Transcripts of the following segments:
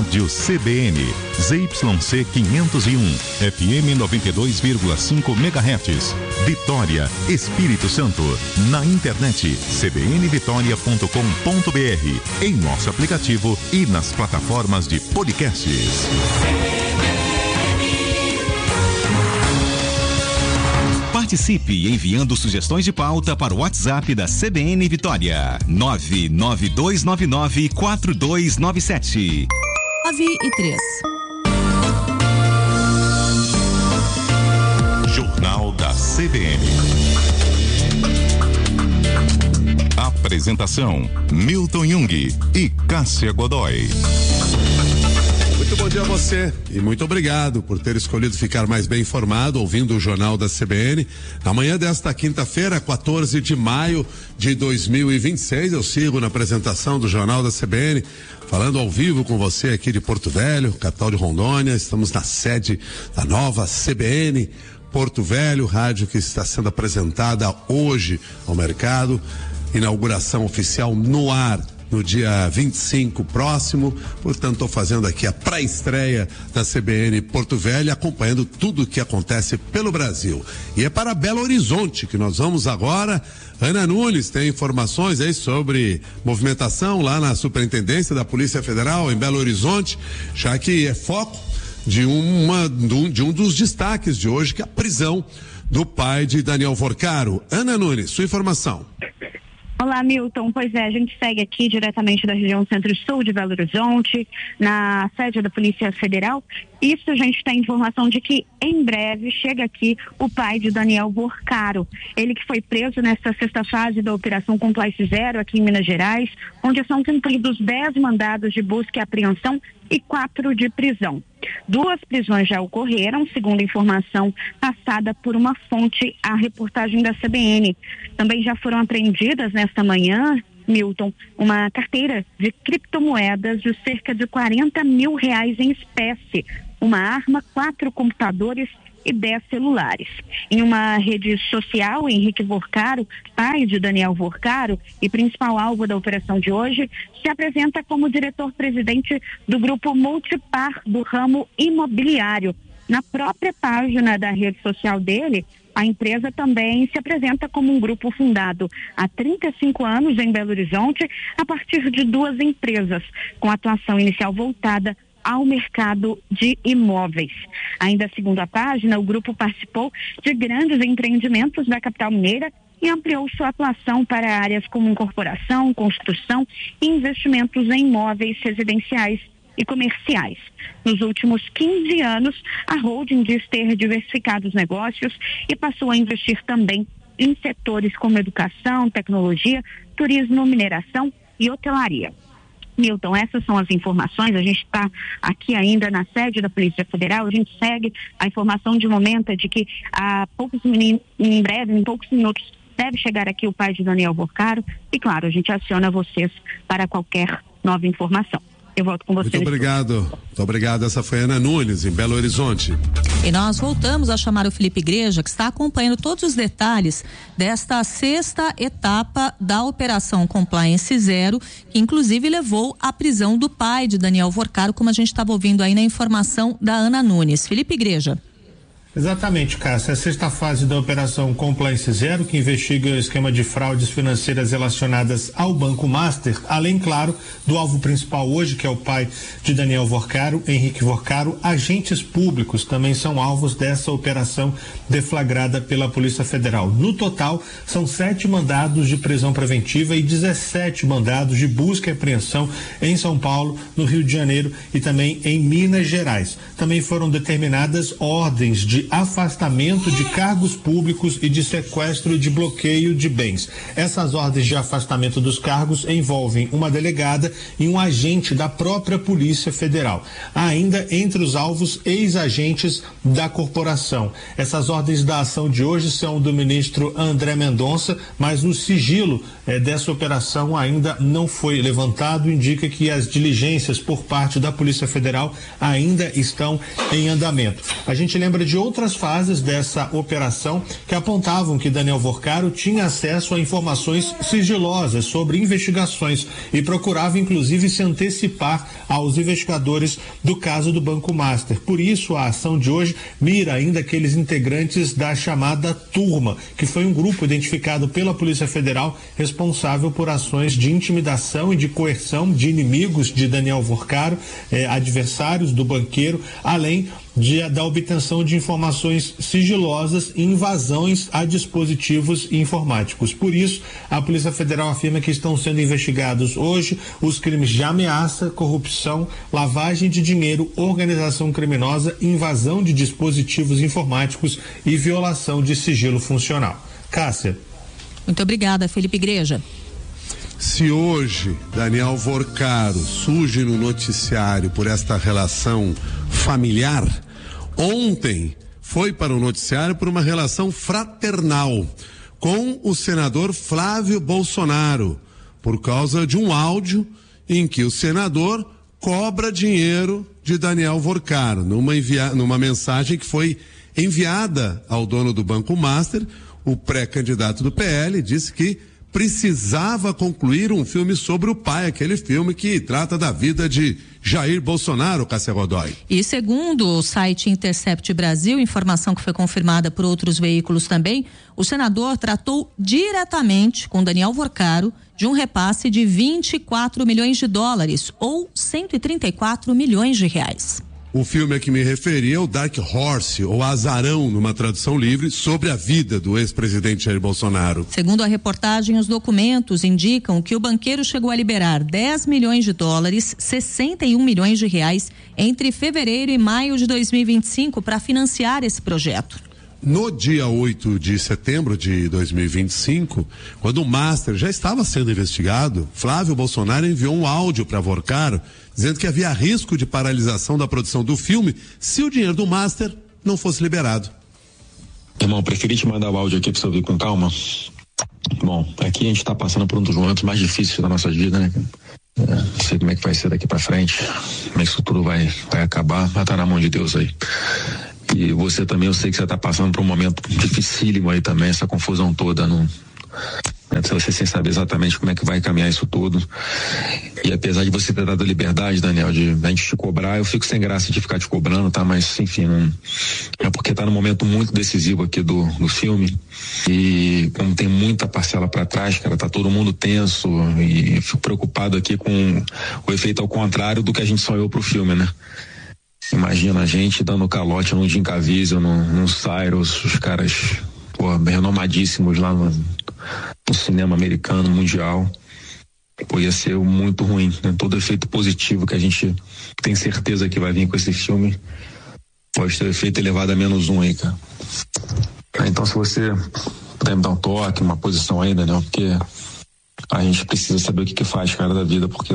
Rádio CBN, ZYC 501, FM 92,5 MHz, Vitória, Espírito Santo. Na internet, cbnvitoria.com.br, em nosso aplicativo e nas plataformas de podcasts. Participe enviando sugestões de pauta para o WhatsApp da CBN Vitória. 99299-4297. 9:03. Jornal da CBN. Apresentação: Milton Jung e Cássia Godoy. Muito bom dia a você e muito obrigado por ter escolhido ficar mais bem informado ouvindo o Jornal da CBN. Na manhã desta quinta-feira, 14 de maio de 2026, eu sigo na apresentação do Jornal da CBN, falando ao vivo com você aqui de Porto Velho, capital de Rondônia. Estamos na sede da nova CBN Porto Velho, rádio que está sendo apresentada hoje ao mercado. Inauguração oficial no ar no dia 25 próximo, portanto estou fazendo aqui a pré-estreia da CBN Porto Velho, acompanhando tudo o que acontece pelo Brasil. E é para Belo Horizonte que nós vamos agora. Ana Nunes tem informações aí sobre movimentação lá na Superintendência da Polícia Federal em Belo Horizonte, já que é foco de um dos destaques de hoje, que é a prisão do pai de Daniel Vorcaro. Ana Nunes, sua informação. Olá, Milton. Pois é, a gente segue aqui diretamente da região Centro-Sul de Belo Horizonte, na sede da Polícia Federal. Isso, a gente tem informação de que em breve chega aqui o pai de Daniel Vorcaro. Ele que foi preso nesta sexta fase da Operação Compliance Zero aqui em Minas Gerais, onde são cumpridos 10 mandados de busca e apreensão e 4 de prisão. 2 prisões já ocorreram, segundo a informação passada por uma fonte à reportagem da CBN. Também já foram apreendidas nesta manhã, Milton, uma carteira de criptomoedas de cerca de R$40 mil em espécie, uma arma, 4 computadores e 10 celulares. Em uma rede social, Henrique Vorcaro, pai de Daniel Vorcaro e principal alvo da operação de hoje, se apresenta como diretor-presidente do grupo Multipar do ramo imobiliário. Na própria página da rede social dele, a empresa também se apresenta como um grupo fundado há 35 anos em Belo Horizonte, a partir de 2 empresas, com atuação inicial voltada ao mercado de imóveis. Ainda segundo a página, o grupo participou de grandes empreendimentos da capital mineira e ampliou sua atuação para áreas como incorporação, construção e investimentos em imóveis residenciais e comerciais. Nos últimos 15 anos, a holding diz ter diversificado os negócios e passou a investir também em setores como educação, tecnologia, turismo, mineração e hotelaria. Milton, essas são as informações. A gente está aqui ainda na sede da Polícia Federal. A gente segue a informação de momento de que em breve, em poucos minutos, deve chegar aqui o pai de Daniel Vorcaro. E claro, a gente aciona vocês para qualquer nova informação. Eu volto com vocês. Muito obrigado. Essa foi a Ana Nunes, em Belo Horizonte. E nós voltamos a chamar o Felipe Igreja, que está acompanhando todos os detalhes desta 6ª etapa da Operação Compliance Zero, que inclusive levou à prisão do pai de Daniel Vorcaro, como a gente estava ouvindo aí na informação da Ana Nunes. Felipe Igreja. Exatamente, Cássia. A 6ª fase da Operação Compliance Zero, que investiga o esquema de fraudes financeiras relacionadas ao Banco Master, além, claro, do alvo principal hoje, que é o pai de Daniel Vorcaro, Henrique Vorcaro. Agentes públicos também são alvos dessa operação deflagrada pela Polícia Federal. No total, são 7 mandados de prisão preventiva e 17 mandados de busca e apreensão em São Paulo, no Rio de Janeiro e também em Minas Gerais. Também foram determinadas ordens de afastamento de cargos públicos e de sequestro e de bloqueio de bens. Essas ordens de afastamento dos cargos envolvem uma delegada e um agente da própria Polícia Federal. Há ainda entre os alvos ex-agentes da corporação. Essas ordens da ação de hoje são do ministro André Mendonça, mas o sigilo dessa operação ainda não foi levantado, indica que as diligências por parte da Polícia Federal ainda estão em andamento. A gente lembra de outras outras fases dessa operação que apontavam que Daniel Vorcaro tinha acesso a informações sigilosas sobre investigações e procurava inclusive se antecipar aos investigadores do caso do Banco Master. Por isso, a ação de hoje mira ainda aqueles integrantes da chamada turma, que foi um grupo identificado pela Polícia Federal responsável por ações de intimidação e de coerção de inimigos de Daniel Vorcaro, adversários do banqueiro, além da obtenção de informações sigilosas e invasões a dispositivos informáticos. Por isso, a Polícia Federal afirma que estão sendo investigados hoje os crimes de ameaça, corrupção, lavagem de dinheiro, organização criminosa, invasão de dispositivos informáticos e violação de sigilo funcional. Cássia. Muito obrigada, Felipe Igreja. Se hoje Daniel Vorcaro surge no noticiário por esta relação familiar, ontem foi para o noticiário por uma relação fraternal com o senador Flávio Bolsonaro, por causa de um áudio em que o senador cobra dinheiro de Daniel Vorcaro, numa mensagem que foi enviada ao dono do Banco Master. O pré-candidato do PL disse que precisava concluir um filme sobre o pai, aquele filme que trata da vida de Jair Bolsonaro, Cássia Godoy. E segundo o site Intercept Brasil, informação que foi confirmada por outros veículos também, o senador tratou diretamente com Daniel Vorcaro de um repasse de 24 milhões de dólares ou 134 milhões de reais. O filme a que me referi é o Dark Horse, ou Azarão, numa tradução livre, sobre a vida do ex-presidente Jair Bolsonaro. Segundo a reportagem, os documentos indicam que o banqueiro chegou a liberar 10 milhões de dólares, 61 milhões de reais, entre fevereiro e maio de 2025 para financiar esse projeto. No dia 8 de setembro de 2025, quando o Master já estava sendo investigado, Flávio Bolsonaro enviou um áudio para Vorcaro dizendo que havia risco de paralisação da produção do filme se o dinheiro do Master não fosse liberado. Irmão, preferi te mandar o áudio aqui para você ouvir com calma. Bom, aqui a gente está passando por um dos momentos mais difíceis da nossa vida, né? Não sei como é que vai ser daqui para frente, como é que isso tudo vai acabar, mas tá na mão de Deus aí. E você também, eu sei que você está passando por um momento dificílimo aí também, essa confusão toda, você sem saber exatamente como é que vai caminhar isso tudo. E apesar de você ter dado a liberdade, Daniel, de a gente te cobrar, eu fico sem graça de ficar te cobrando, tá? Mas, enfim, é porque tá num momento muito decisivo aqui do filme. E como tem muita parcela para trás, cara, tá todo mundo tenso e fico preocupado aqui com o efeito ao contrário do que a gente sonhou pro filme, né? Imagina a gente dando calote num Jim Caviezel, num Cyrus, os caras, renomadíssimos lá no cinema americano, mundial. Ia ser muito ruim, né? Todo efeito positivo que a gente tem certeza que vai vir com esse filme pode ter efeito elevado a -1 aí, cara. Então, se você puder me dar um toque, uma posição aí, Daniel, porque a gente precisa saber o que faz, cara, da vida, porque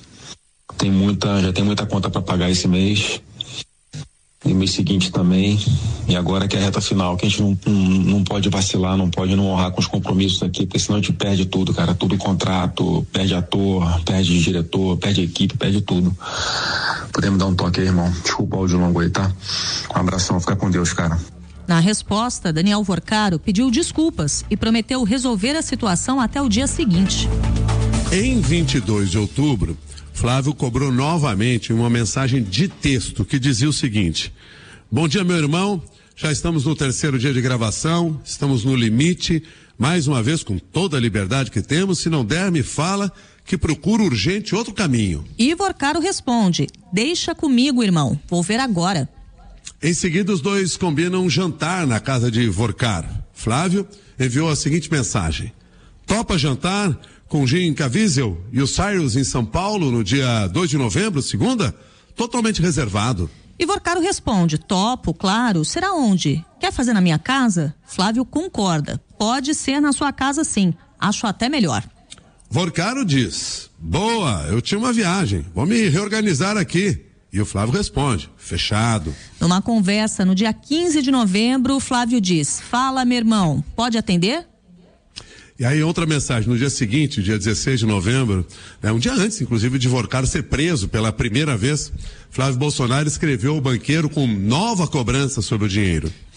já tem muita conta para pagar esse mês. E mês seguinte também, e agora que é a reta final, que a gente não pode vacilar, não pode não honrar com os compromissos aqui, porque senão a gente perde tudo, cara, tudo contrato, perde ator, perde diretor, perde equipe, perde tudo. Podemos dar um toque aí, irmão? Desculpa o áudio longo aí, tá? Um abração, fica com Deus, cara. Na resposta, Daniel Vorcaro pediu desculpas e prometeu resolver a situação até o dia seguinte. Em 22 de outubro, Flávio cobrou novamente uma mensagem de texto que dizia o seguinte: bom dia, meu irmão, já estamos no 3º dia de gravação, estamos no limite, mais uma vez com toda a liberdade que temos, se não der me fala que procuro urgente outro caminho. E Vorcaro responde: deixa comigo, irmão, vou ver agora. Em seguida, os dois combinam um jantar na casa de Vorcaro. Flávio enviou a seguinte mensagem: topa jantar com Jim Caviezel e o Cyrus em São Paulo no dia 2 de novembro, segunda? Totalmente reservado. E Vorcaro responde: topo, claro, será onde? Quer fazer na minha casa? Flávio concorda, pode ser na sua casa sim, acho até melhor. Vorcaro diz: boa, eu tinha uma viagem, vou me reorganizar aqui. E o Flávio responde: fechado. Numa conversa no dia 15 de novembro, Flávio diz: fala, meu irmão, pode atender? E aí outra mensagem, no dia seguinte, dia 16 de novembro, um dia antes, inclusive, de Vorcaro ser preso pela primeira vez, Flávio Bolsonaro escreveu ao banqueiro com nova cobrança sobre o dinheiro.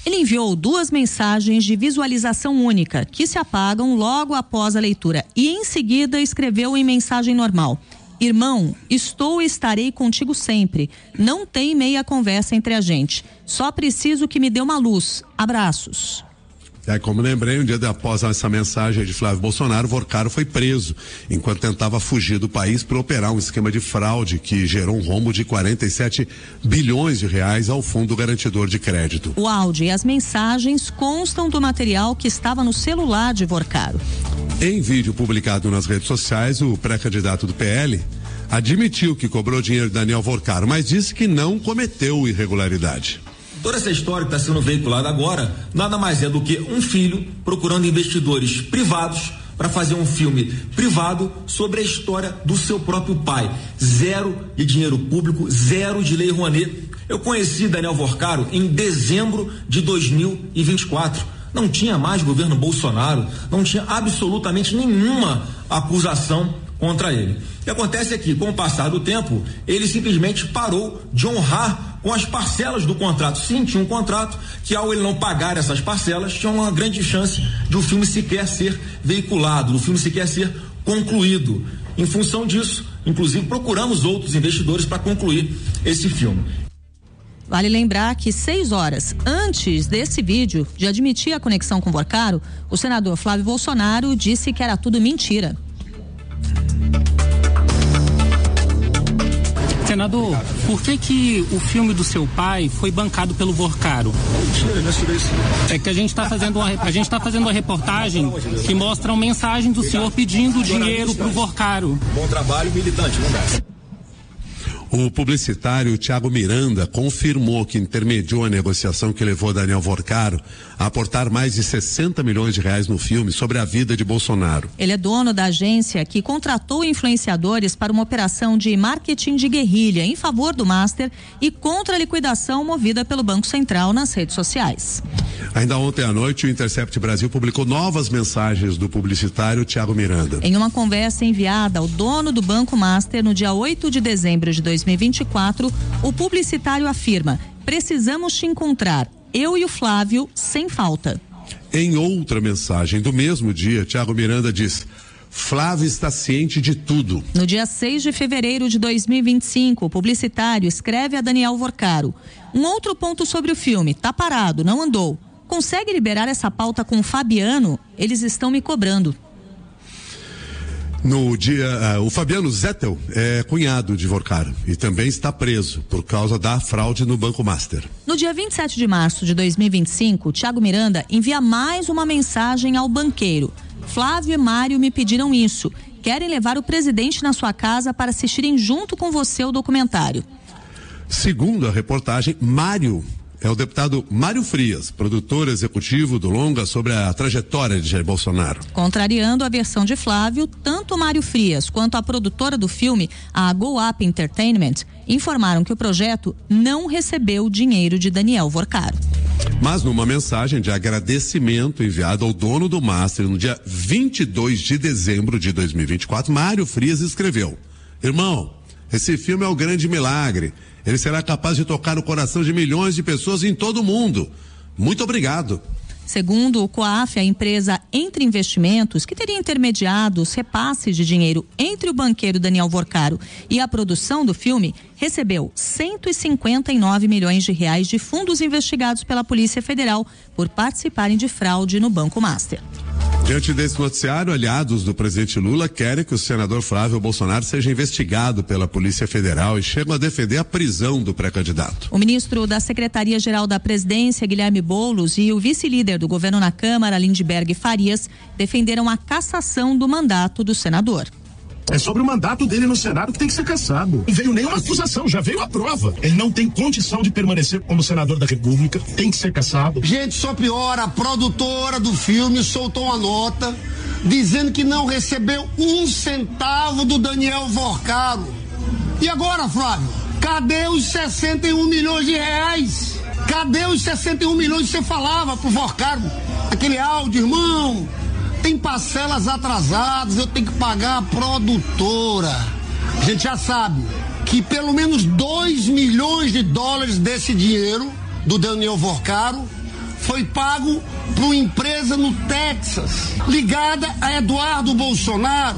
Ele enviou 2 mensagens de visualização única, que se apagam logo após a leitura, e em seguida escreveu em mensagem normal: irmão, estou e estarei contigo sempre. Não tem meia conversa entre a gente. Só preciso que me dê uma luz. Abraços. Como lembrei, um dia após essa mensagem de Flávio Bolsonaro, Vorcaro foi preso enquanto tentava fugir do país para operar um esquema de fraude que gerou um rombo de 47 bilhões de reais ao Fundo Garantidor de Crédito. O áudio e as mensagens constam do material que estava no celular de Vorcaro. Em vídeo publicado nas redes sociais, o pré-candidato do PL admitiu que cobrou dinheiro de Daniel Vorcaro, mas disse que não cometeu irregularidade. Toda essa história que está sendo veiculada agora nada mais é do que um filho procurando investidores privados para fazer um filme privado sobre a história do seu próprio pai. 0 de dinheiro público, 0 de lei Rouanet. Eu conheci Daniel Vorcaro em dezembro de 2024. Não tinha mais governo Bolsonaro, não tinha absolutamente nenhuma acusação contra ele. O que acontece é que, com o passar do tempo, ele simplesmente parou de honrar com as parcelas do contrato. Sim, tinha um contrato que, ao ele não pagar essas parcelas, tinha uma grande chance de o filme sequer ser veiculado, do filme sequer ser concluído. Em função disso, inclusive, procuramos outros investidores para concluir esse filme. Vale lembrar que 6 horas antes desse vídeo de admitir a conexão com Vorcaro, o senador Flávio Bolsonaro disse que era tudo mentira. Senador, por que o filme do seu pai foi bancado pelo Vorcaro? É que a gente está fazendo uma reportagem que mostra uma mensagem do senhor pedindo dinheiro para o Vorcaro. Bom trabalho, militante, não dá. O publicitário Thiago Miranda confirmou que intermediou a negociação que levou Daniel Vorcaro a aportar mais de 60 milhões de reais no filme sobre a vida de Bolsonaro. Ele é dono da agência que contratou influenciadores para uma operação de marketing de guerrilha em favor do Master e contra a liquidação movida pelo Banco Central nas redes sociais. Ainda ontem à noite, o Intercept Brasil publicou novas mensagens do publicitário Thiago Miranda. Em uma conversa enviada ao dono do Banco Master no dia 8 de dezembro de 2024, o publicitário afirma: precisamos te encontrar, eu e o Flávio, sem falta. Em outra mensagem do mesmo dia, Thiago Miranda diz: Flávio está ciente de tudo. No dia 6 de fevereiro de 2025, o publicitário escreve a Daniel Vorcaro: um outro ponto sobre o filme, tá parado, não andou. Consegue liberar essa pauta com o Fabiano? Eles estão me cobrando. No dia, o Fabiano Zettel é cunhado de Vorcaro e também está preso por causa da fraude no Banco Master. No dia 27 de março de 2025, Thiago Miranda envia mais uma mensagem ao banqueiro: Flávio e Mário me pediram isso. Querem levar o presidente na sua casa para assistirem junto com você o documentário. Segundo a reportagem, Mário é o deputado Mário Frias, produtor executivo do longa sobre a trajetória de Jair Bolsonaro. Contrariando a versão de Flávio, tanto Mário Frias quanto a produtora do filme, a Go Up Entertainment, informaram que o projeto não recebeu dinheiro de Daniel Vorcaro. Mas numa mensagem de agradecimento enviada ao dono do Master no dia 22 de dezembro de 2024, Mário Frias escreveu: irmão, esse filme é o grande milagre. Ele será capaz de tocar o coração de milhões de pessoas em todo o mundo. Muito obrigado. Segundo o COAF, a empresa Entre Investimentos, que teria intermediado os repasses de dinheiro entre o banqueiro Daniel Vorcaro e a produção do filme, recebeu 159 milhões de reais de fundos investigados pela Polícia Federal por participarem de fraude no Banco Master. Diante desse noticiário, aliados do presidente Lula querem que o senador Flávio Bolsonaro seja investigado pela Polícia Federal e chegam a defender a prisão do pré-candidato. O ministro da Secretaria-Geral da Presidência, Guilherme Boulos, e o vice-líder do governo na Câmara, Lindbergh Farias, defenderam a cassação do mandato do senador. É sobre o mandato dele no Senado que tem que ser cassado. Não veio nenhuma acusação, já veio a prova. Ele não tem condição de permanecer como senador da República, tem que ser cassado. Gente, só piora, a produtora do filme soltou uma nota dizendo que não recebeu 1 centavo do Daniel Vorcaro. E agora, Flávio? Cadê os 61 milhões de reais? Cadê os 61 milhões que você falava pro Vorcaro? Aquele áudio, irmão, tem parcelas atrasadas, eu tenho que pagar a produtora. A gente já sabe que pelo menos 2 milhões de dólares desse dinheiro do Daniel Vorcaro foi pago por uma empresa no Texas, ligada a Eduardo Bolsonaro.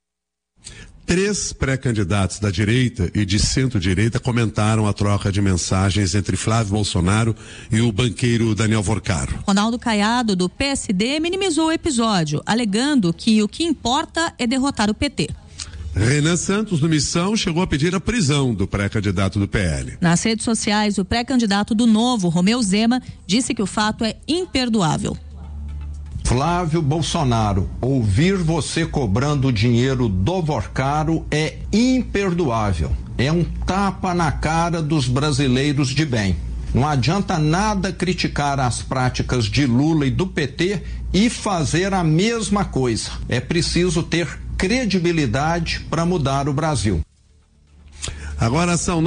3 pré-candidatos da direita e de centro-direita comentaram a troca de mensagens entre Flávio Bolsonaro e o banqueiro Daniel Vorcaro. Ronaldo Caiado, do PSD, minimizou o episódio, alegando que o que importa é derrotar o PT. Renan Santos, do Missão, chegou a pedir a prisão do pré-candidato do PL. Nas redes sociais, o pré-candidato do Novo, Romeu Zema, disse que o fato é imperdoável. Flávio Bolsonaro, ouvir você cobrando o dinheiro do Vorcaro é imperdoável. É um tapa na cara dos brasileiros de bem. Não adianta nada criticar as práticas de Lula e do PT e fazer a mesma coisa. É preciso ter credibilidade para mudar o Brasil. Agora são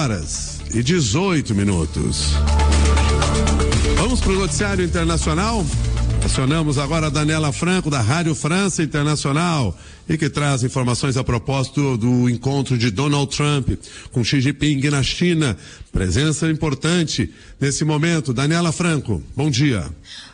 9h18. Vamos para o noticiário internacional? Acionamos agora a Daniela Franco, da Rádio França Internacional, e que traz informações a propósito do encontro de Donald Trump com Xi Jinping na China. Presença importante nesse momento. Daniela Franco, bom dia.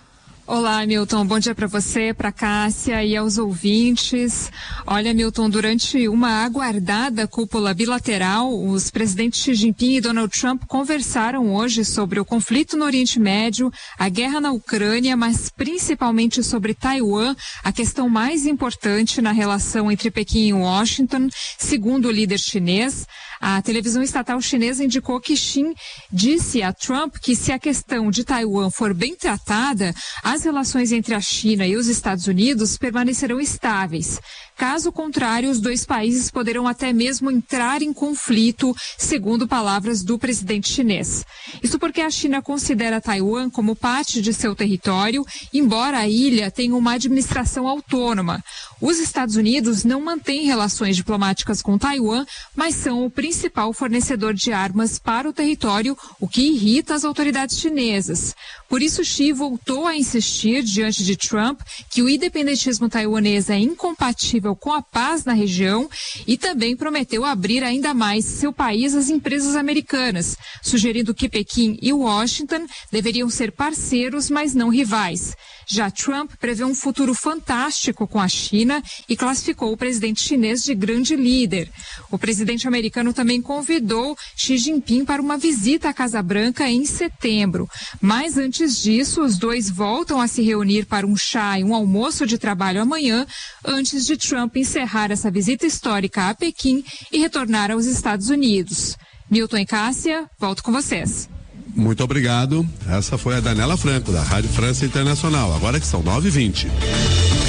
Olá, Milton. Bom dia para você, para Cássia e aos ouvintes. Olha, Milton, durante uma aguardada cúpula bilateral, os presidentes Xi Jinping e Donald Trump conversaram hoje sobre o conflito no Oriente Médio, a guerra na Ucrânia, mas principalmente sobre Taiwan, a questão mais importante na relação entre Pequim e Washington, segundo o líder chinês. A televisão estatal chinesa indicou que Xi disse a Trump que se a questão de Taiwan for bem tratada, as relações entre a China e os Estados Unidos permanecerão estáveis. Caso contrário, os dois países poderão até mesmo entrar em conflito, segundo palavras do presidente chinês. Isso porque a China considera Taiwan como parte de seu território, embora a ilha tenha uma administração autônoma. Os Estados Unidos não mantêm relações diplomáticas com Taiwan, mas são o principal fornecedor de armas para o território, o que irrita as autoridades chinesas. Por isso, Xi voltou a insistir diante de Trump que o independentismo taiwanês é incompatível com a paz na região e também prometeu abrir ainda mais seu país às empresas americanas, sugerindo que Pequim e Washington deveriam ser parceiros, mas não rivais. Já Trump prevê um futuro fantástico com a China e classificou o presidente chinês de grande líder. O presidente americano também convidou Xi Jinping para uma visita à Casa Branca em setembro. Mas antes disso, os dois voltam a se reunir para um chá e um almoço de trabalho amanhã, antes de Trump encerrar essa visita histórica a Pequim e retornar aos Estados Unidos. Milton e Cássia, volto com vocês. Muito obrigado. Essa foi a Daniela Franco, da Rádio França Internacional. Agora que são 9h20.